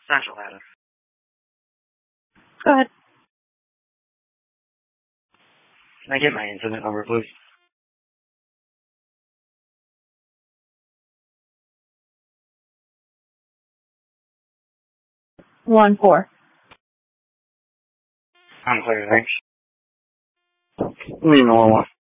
Central Addis. Go ahead. Can I get my incident number, please? 1-4. I'm clear, thanks. Leave me one.